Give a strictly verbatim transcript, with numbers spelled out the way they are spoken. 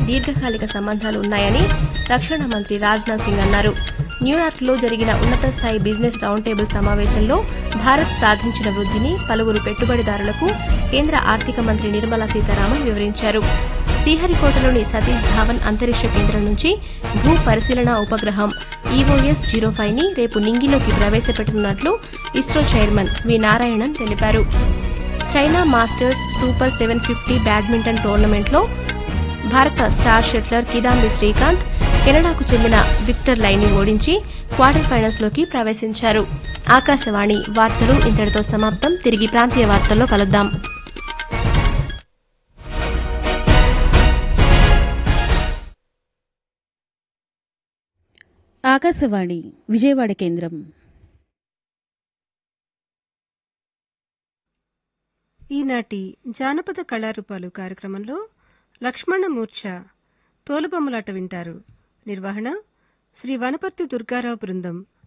దీర్ఘకాలిక సంబంధాలు ఉన్నాయని రక్షణ మంత్రి రాజ్నాథ్ సింగ్ అన్నారు. న్యూయార్క్లో జరిగిన ఉన్నత స్థాయి బిజినెస్ రౌండ్ టేబుల్ సమావేశంలో భారత్ సాధించిన వృద్దిని పలువురు పెట్టుబడిదారులకు కేంద్ర ఆర్థిక మంత్రి నిర్మలా సీతారామన్ వివరించారు. శ్రీహరికోటలోని సతీష్ ధావన్ అంతరిక్ష కేంద్రం నుంచి భూ పరిశీలన ఉపగ్రహం ఈఓఎస్ జీరో ఫైవ్ ని రేపు నింగిలోకి ప్రవేశపెట్టనున్నట్లు ఇస్రో చైర్మన్ వి నారాయణన్ తెలిపారు. China masters super seven fifty badminton టోర్నమెంట్లో భారత స్టార్ షట్లర్ కిదాంబి శ్రీకాంత్ కెనడాకు చెందిన విక్టర్ లైని ఓడించి క్వార్టర్ ఫైనల్స్ లోకి ప్రవేశించారు. ఆకాశవాణి వార్తలు ఇంతటితో సమాప్తం. తిరిగి ప్రాంతీయ వార్తల్లో కలుద్దాం. ఆకాశవాణి విజయవాడ కేంద్రం. ఈనాటి జానపద కళారూపాలు కార్యక్రమంలో లక్ష్మణమూర్ఛ తోలుబొమ్మలాట వింటారు. నిర్వహణ శ్రీ వనపర్తి దుర్గారావు బృందం.